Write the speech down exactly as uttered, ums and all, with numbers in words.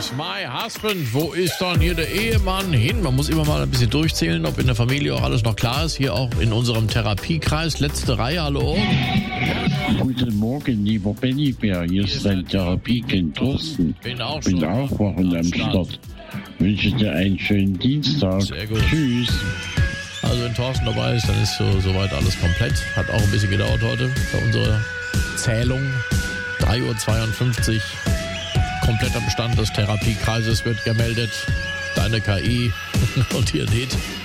is my husband? Wo ist dann hier der Ehemann hin? Man muss immer mal ein bisschen durchzählen, ob in der Familie auch alles noch klar ist. Hier auch in unserem Therapiekreis. Letzte Reihe, hallo. Guten Morgen, lieber Bennybär. Hier ist dein Therapiekind Thorsten. Bin auch, Bin schon auch Wochen am Start. Wünsche dir einen schönen Dienstag. Sehr gut. Tschüss. Also wenn Thorsten dabei ist, dann ist so soweit alles komplett. Hat auch ein bisschen gedauert heute bei unserer Zählung. drei Uhr zweiundfünfzig. Kompletter Bestand des Therapiekreises wird gemeldet. Deine K I und hier steht